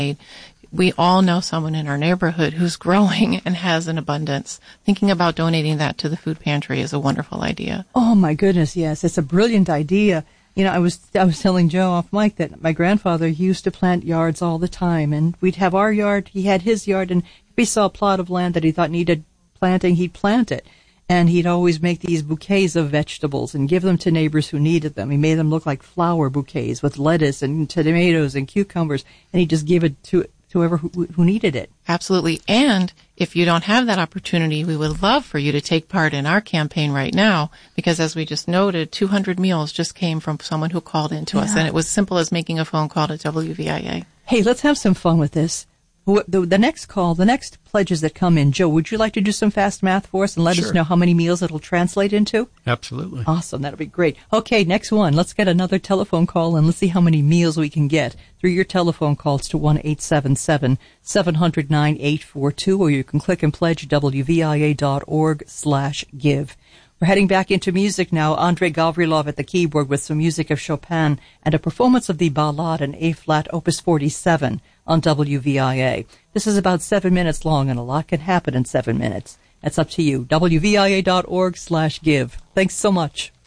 We all know someone in our neighborhood who's growing and has an abundance. Thinking about donating that to the food pantry is a wonderful idea. Oh my goodness, yes, it's a brilliant idea. You know, I was telling Joe off mic that my grandfather used to plant yards all the time, and we'd have our yard, he had his yard, and if he saw a plot of land that he thought needed planting, he'd plant it. And he'd always make these bouquets of vegetables and give them to neighbors who needed them. He made them look like flower bouquets with lettuce and tomatoes and cucumbers, and he'd just give it to whoever who needed it. Absolutely. And if you don't have that opportunity, we would love for you to take part in our campaign right now, because as we just noted, 200 meals just came from someone who called in to us, and it was simple as making a phone call to WVIA. Hey, let's have some fun with this. The next call, the next pledges that come in, Joe, would you like to do some fast math for us and let us know how many meals it'll translate into? Absolutely. Awesome. That'll be great. Okay, next one. Let's get another telephone call, and let's see how many meals we can get through your telephone calls to 1-877-700-9842, or you can click and pledge WVIA.org/give. We're heading back into music now. Andrei Gavrilov at the keyboard with some music of Chopin and a performance of the Ballade in A-flat, Opus 47 on WVIA. This is about 7 minutes long, and a lot can happen in 7 minutes. That's up to you. WVIA.org/give. Thanks so much.